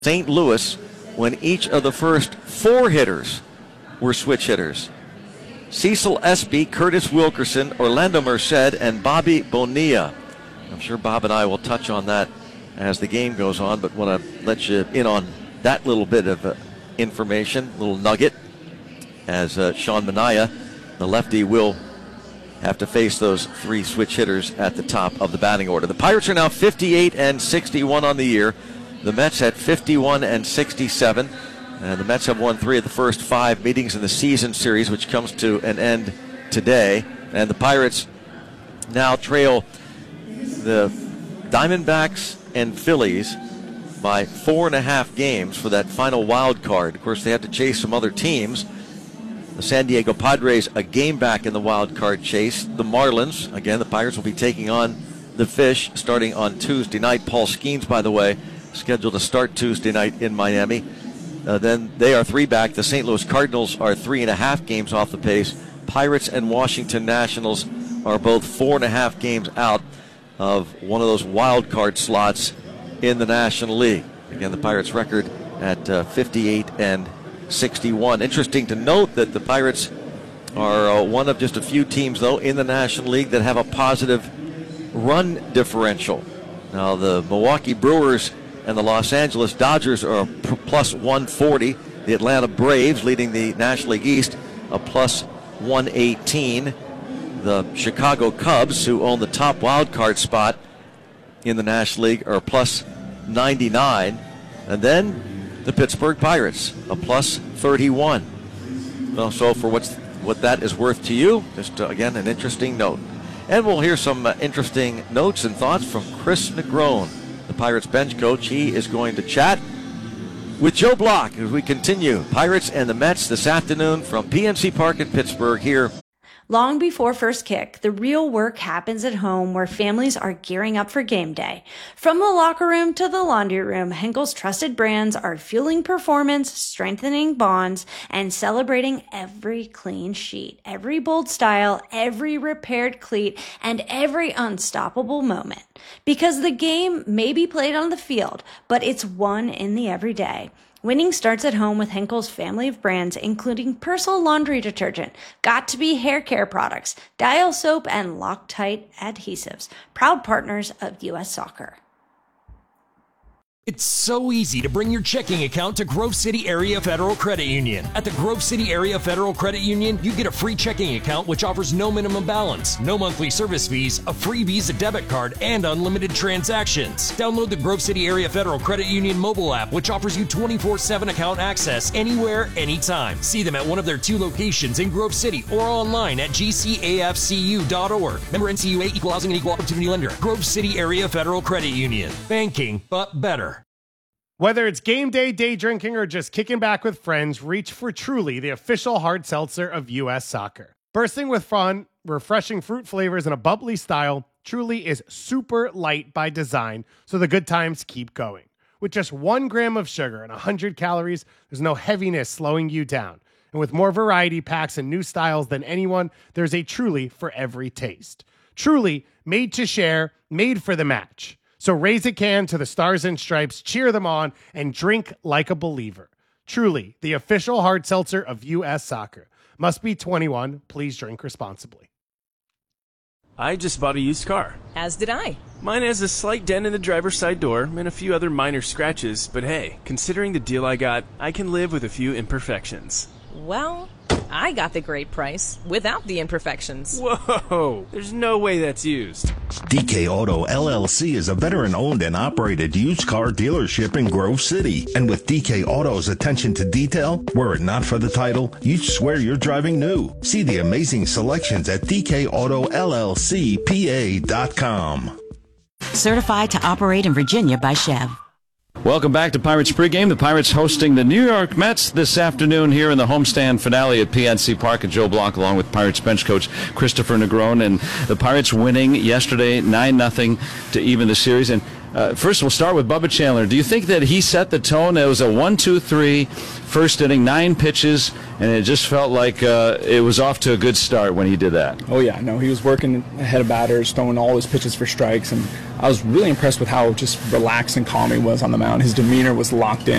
St. Louis when each of the first 4 hitters were switch hitters. Cecil Espy, Curtis Wilkerson, Orlando Merced, and Bobby Bonilla. I'm sure Bob and I will touch on that as the game goes on, but want to let you in on that little bit of information, little nugget, as Sean Manaea, the lefty, will have to face those 3 switch hitters at the top of the batting order. The Pirates are now 58-61 on the year. The Mets at 51-67. And the Mets have won 3 of the first 5 meetings in the season series, which comes to an end today. And the Pirates now trail the Diamondbacks and Phillies by 4.5 games for that final wild card. Of course, they have to chase some other teams. The San Diego Padres a game back in the wild card chase. The Marlins, again, the Pirates will be taking on the Fish starting on Tuesday night. Paul Skeens, by the way, scheduled to start Tuesday night in Miami. Then they are 3 back. The St. Louis Cardinals are 3.5 games off the pace. Pirates and Washington Nationals are both 4.5 games out of one of those wild card slots in the National League. Again, the Pirates record at 58-61. Interesting to note that the Pirates are one of just a few teams, though, in the National League that have a positive run differential. Now, the Milwaukee Brewers and the Los Angeles Dodgers are plus 140. The Atlanta Braves, leading the National League East, a plus 118. The Chicago Cubs, who own the top wild card spot in the National League, are plus 99. And then the Pittsburgh Pirates, a plus 31. Well, so for what that is worth to you, just again an interesting note. And we'll hear some interesting notes and thoughts from Chris Negron, the Pirates bench coach. He is going to chat with Joe Block as we continue Pirates and the Mets this afternoon from PNC Park in Pittsburgh here. Long before first kick, the real work happens at home where families are gearing up for game day. From the locker room to the laundry room, Henkel's trusted brands are fueling performance, strengthening bonds, and celebrating every clean sheet, every bold style, every repaired cleat, and every unstoppable moment. Because the game may be played on the field, but it's won in the everyday. Winning starts at home with Henkel's family of brands, including Persil laundry detergent, Got2b hair care products, Dial soap, and Loctite adhesives. Proud partners of U.S. Soccer. It's so easy to bring your checking account to Grove City Area Federal Credit Union. At the Grove City Area Federal Credit Union, you get a free checking account which offers no minimum balance, no monthly service fees, a free Visa debit card, and unlimited transactions. Download the Grove City Area Federal Credit Union mobile app, which offers you 24/7 account access anywhere, anytime. See them at one of their 2 locations in Grove City or online at gcafcu.org. Member NCUA, Equal Housing and Equal Opportunity Lender. Grove City Area Federal Credit Union. Banking, but better. Whether it's game day, day drinking, or just kicking back with friends, reach for Truly, the official hard seltzer of U.S. Soccer. Bursting with fun, refreshing fruit flavors, and a bubbly style, Truly is super light by design, so the good times keep going. With just 1 gram of sugar and 100 calories, there's no heaviness slowing you down. And with more variety packs and new styles than anyone, there's a Truly for every taste. Truly, made to share, made for the match. So raise a can to the Stars and Stripes, cheer them on, and drink like a believer. Truly, the official hard seltzer of U.S. Soccer. Must be 21. Please drink responsibly. I just bought a used car. As did I. Mine has a slight dent in the driver's side door and a few other minor scratches, but hey, considering the deal I got, I can live with a few imperfections. Well, I got the great price without the imperfections. Whoa, there's no way that's used. DK Auto LLC is a veteran-owned and operated used car dealership in Grove City. And with DK Auto's attention to detail, were it not for the title, you'd swear you're driving new. See the amazing selections at DKAutoLLCPA.com. Certified to operate in Virginia by Chev. Welcome back to Pirates Pregame. The Pirates hosting the New York Mets this afternoon here in the homestand finale at PNC Park. And Joe Block along with Pirates bench coach Christopher Negron. And the Pirates winning yesterday 9-0 to even the series. And First, we'll start with Bubba Chandler. Do you think that he set the tone? It was a 1-2-3 first inning, 9 pitches, and it just felt like it was off to a good start when he did that. Oh, yeah. No, he was working ahead of batters, throwing all his pitches for strikes, and I was really impressed with how just relaxed and calm he was on the mound. His demeanor was locked in.